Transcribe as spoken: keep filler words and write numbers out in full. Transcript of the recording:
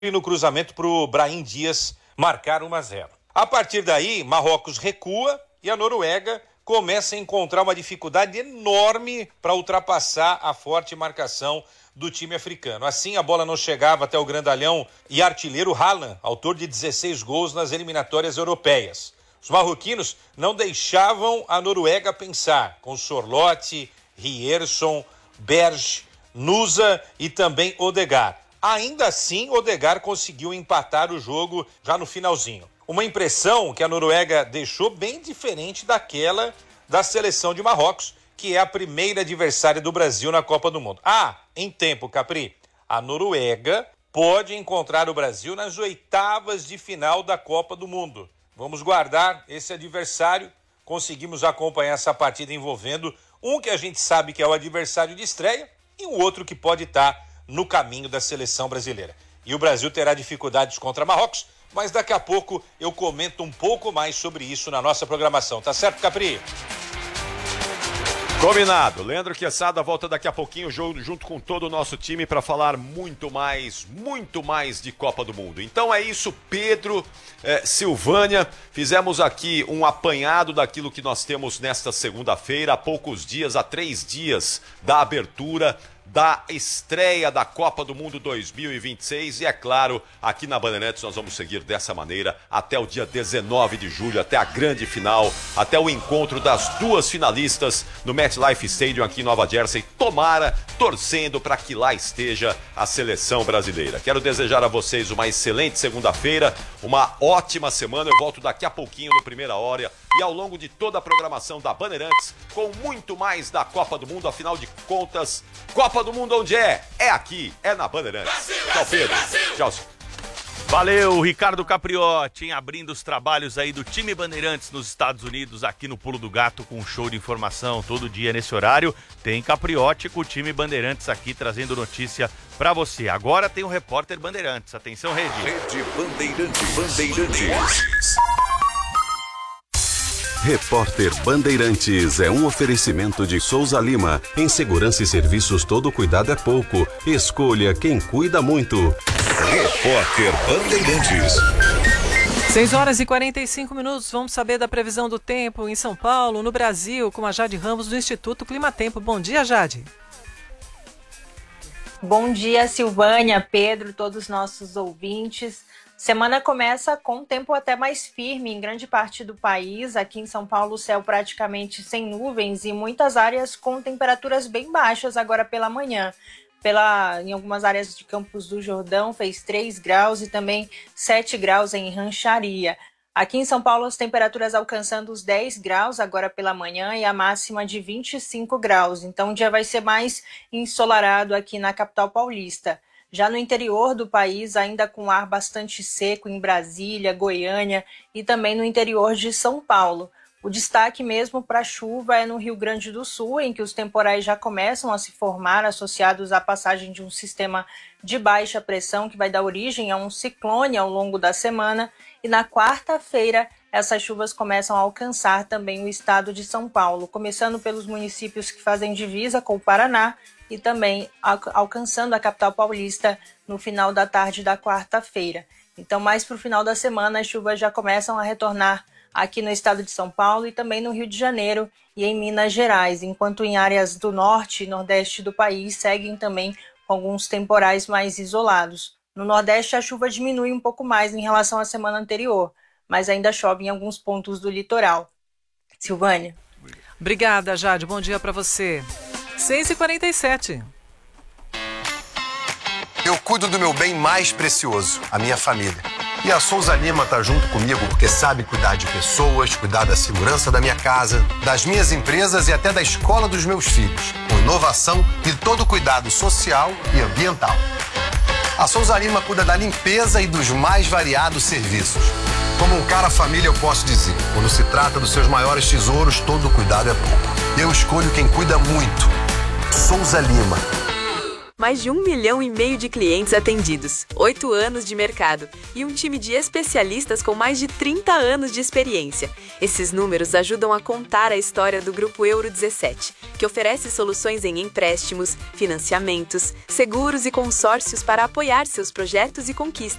no cruzamento para o Brahim Dias marcar um a zero. A partir daí, Marrocos recua e a Noruega começa a encontrar uma dificuldade enorme para ultrapassar a forte marcação do time africano. Assim, a bola não chegava até o grandalhão e artilheiro Haaland, autor de dezesseis gols nas eliminatórias europeias. Os marroquinos não deixavam a Noruega pensar, com Sorloth, Rierson, Berge, Nusa e também Odegaard. Ainda assim, Odegaard conseguiu empatar o jogo já no finalzinho. Uma impressão que a Noruega deixou bem diferente daquela da seleção de Marrocos, que é a primeira adversária do Brasil na Copa do Mundo. Ah, em tempo, Capri, a Noruega pode encontrar o Brasil nas oitavas de final da Copa do Mundo. Vamos guardar esse adversário. Conseguimos acompanhar essa partida envolvendo um que a gente sabe que é o adversário de estreia e um outro que pode estar no caminho da seleção brasileira. E o Brasil terá dificuldades contra Marrocos, mas daqui a pouco eu comento um pouco mais sobre isso na nossa programação. Tá certo, Capri? Combinado. Leandro Quesada volta daqui a pouquinho junto com todo o nosso time para falar muito mais, muito mais de Copa do Mundo. Então é isso, Pedro, eh, Silvânia. Fizemos aqui um apanhado daquilo que nós temos nesta segunda-feira, há poucos dias, há três dias da abertura da estreia da Copa do Mundo dois mil e vinte e seis e, é claro, aqui na Bandeirantes nós vamos seguir dessa maneira até o dia dezenove de julho, até a grande final, até o encontro das duas finalistas no MetLife Stadium aqui em Nova Jersey. Tomara, torcendo para que lá esteja a seleção brasileira. Quero desejar a vocês uma excelente segunda-feira, uma ótima semana. Eu volto daqui a pouquinho no Primeira Hora e ao longo de toda a programação da Bandeirantes com muito mais da Copa do Mundo. Afinal de contas, Copa do Mundo onde é? É aqui, é na Bandeirantes. Brasil, Tchau, Pedro. Brasil. Tchau. Valeu, Ricardo Capriotti, hein, abrindo os trabalhos aí do time Bandeirantes nos Estados Unidos, aqui no Pulo do Gato, com um show de informação todo dia nesse horário. Tem Capriotti com o time Bandeirantes aqui trazendo notícia pra você. Agora tem o repórter Bandeirantes. Atenção, Rede. Rede Bandeirantes. Bandeirantes. Repórter Bandeirantes é um oferecimento de Souza Lima. Em segurança e serviços, todo cuidado é pouco. Escolha quem cuida muito. Repórter Bandeirantes. seis horas e quarenta e cinco minutos. Vamos saber da previsão do tempo em São Paulo, no Brasil, com a Jade Ramos do Instituto Climatempo. Bom dia, Jade. Bom dia, Silvânia, Pedro, todos os nossos ouvintes. Semana começa com um tempo até mais firme em grande parte do país. Aqui em São Paulo, o céu praticamente sem nuvens e muitas áreas com temperaturas bem baixas agora pela manhã. Pela, em algumas áreas de Campos do Jordão fez três graus e também sete graus em Rancharia. Aqui em São Paulo, as temperaturas alcançando os dez graus agora pela manhã e a máxima de vinte e cinco graus. Então o dia vai ser mais ensolarado aqui na capital paulista. Já no interior do país, ainda com ar bastante seco em Brasília, Goiânia e também no interior de São Paulo. O destaque mesmo para a chuva é no Rio Grande do Sul, em que os temporais já começam a se formar, associados à passagem de um sistema de baixa pressão que vai dar origem a um ciclone ao longo da semana. E na quarta-feira, essas chuvas começam a alcançar também o estado de São Paulo, começando pelos municípios que fazem divisa com o Paraná, e também alcançando a capital paulista no final da tarde da quarta-feira. Então, mais para o final da semana, as chuvas já começam a retornar aqui no estado de São Paulo e também no Rio de Janeiro e em Minas Gerais, enquanto em áreas do norte e nordeste do país seguem também com alguns temporais mais isolados. No nordeste, a chuva diminui um pouco mais em relação à semana anterior, mas ainda chove em alguns pontos do litoral. Silvânia. Obrigada, Jade. Bom dia para você. seis e quarenta e sete. Eu cuido do meu bem mais precioso, a minha família. E a Souza Lima tá junto comigo porque sabe cuidar de pessoas, cuidar da segurança da minha casa, das minhas empresas e até da escola dos meus filhos, com inovação e todo o cuidado social e ambiental. A Souza Lima cuida da limpeza e dos mais variados serviços. Como um cara família, eu posso dizer, quando se trata dos seus maiores tesouros, todo cuidado é pouco. Eu escolho quem cuida muito. Souza Lima. Mais de um milhão e meio de clientes atendidos, oito anos de mercado e um time de especialistas com mais de trinta anos de experiência. Esses números ajudam a contar a história do Grupo Euro dezessete, que oferece soluções em empréstimos, financiamentos, seguros e consórcios para apoiar seus projetos e conquistas.